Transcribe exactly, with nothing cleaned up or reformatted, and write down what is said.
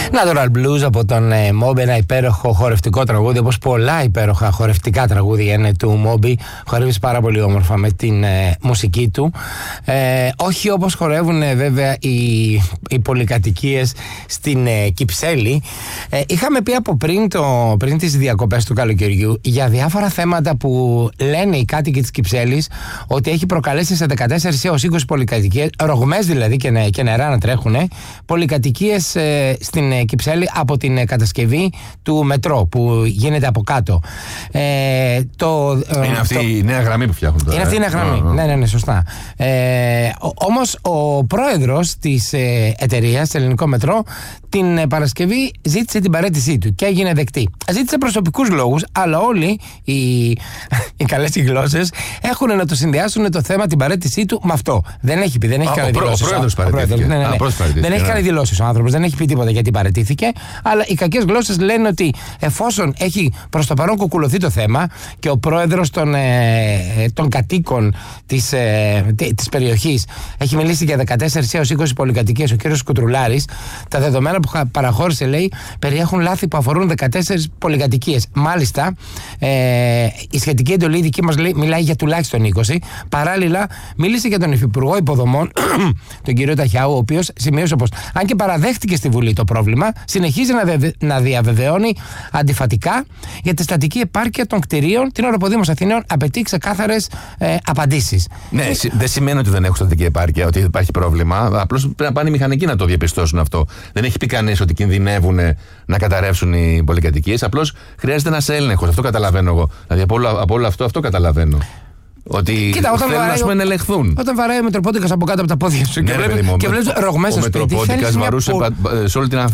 Natural Blues από τον ε, Moby, ένα υπέροχο χορευτικό τραγούδι, όπως πολλά υπέροχα χορευτικά τραγούδια είναι του Moby. Χορεύει πάρα πολύ όμορφα με την ε, μουσική του. Ε, όχι όπως χορεύουν ε, βέβαια οι, οι πολυκατοικίες στην ε, Κυψέλη. Ε, είχαμε πει από πριν, το, πριν τις διακοπές του καλοκαιριού για διάφορα θέματα που λένε οι κάτοικοι της Κυψέλης ότι έχει προκαλέσει σε δεκατέσσερις έως είκοσι πολυκατοικίες, ρογμές δηλαδή και, νε, και νερά να τρέχουν, πολυκατοικίες ε, στην ε, Κυψέλη από την ε, κατασκευή του μετρό που γίνεται από κάτω. Ε, το, ε, είναι αυτή το, η νέα γραμμή που φτιάχνουν τώρα. Είναι αυτή η νέα γραμμή. Oh, oh. Ναι, ναι, ναι, σωστά. Ε, όμως ο πρόεδρος της ε, εταιρείας, Ελληνικό Μετρό, την ε, Παρασκευή ζήτησε την παραίτησή του και έγινε δεκτή. Ζήτησε προσωπικούς λόγους, αλλά όλοι οι, οι καλές οι γλώσσες έχουν να το συνδυάσουν το θέμα την παραίτησή του με αυτό. Δεν έχει πει, δεν έχει Α, κάνει δηλώσεις. Ο πρόεδρος παραιτήθηκε. Ναι, ναι, ναι. Δεν έχει κάνει δηλώσεις ο άνθρωπος, δεν έχει πει τίποτα γιατί παραιτήθηκε, αλλά οι κακές γλώσσες λένε ότι εφόσον έχει προς το παρόν κουκουλωθεί το θέμα και ο πρόεδρος των, ε, των κατοίκων της, ε, της περιοχής έχει μιλήσει για δεκατέσσερις έως είκοσι πολυκατοικίες, ο κύριος Κουτρουλάρης, τα δεδομένα που παραχώρησε, λέει, περιέχουν λάθη που αφορούν δεκατέσσερις πολυκατοικίες. Μάλιστα, ε, η σχετική εντολή δική μας λέει, μιλάει για τουλάχιστον είκοσι. Παράλληλα, μίλησε για τον Υφυπουργό Υποδομών, τον κύριο Ταχιάου, ο οποίος σημείωσε πως, αν και παραδέχτηκε στη Βουλή το πρόβλημα, συνεχίζει να, δε, να διαβεβαιώνει αντιφατικά για τη στατική επάρκεια των κτηρίων, την ώρα που ο Δήμος Αθηναίων απαιτεί ξεκάθαρες ε, απαντήσεις. Ναι, ε, δεν σημαίνει ότι δεν έχουν στατική επάρκεια, ότι υπάρχει πρόβλημα. Απλώς πρέπει να πάνε οι μηχανικοί να το διαπιστώσουν αυτό. Δεν έχει πει κανείς ότι κινδυνεύουν να καταρρεύσουν οι πολυκατοικίες. Απλώς χρειάζεται ένας έλεγχος. Αυτό καταλαβαίνω εγώ. Δηλαδή από όλο, από όλο αυτό, αυτό καταλαβαίνω. Ότι κοίτα, όταν θέλουν βαράει, να πούμε ελεγχθούν. Όταν βαράει ο Μετροπόντικας από κάτω από τα πόδια σου ναι, και, βλέπει, και βλέπεις ρογμές στο σπίτι. Ο Μετροπόντικας βαρούσε πο... σε όλη την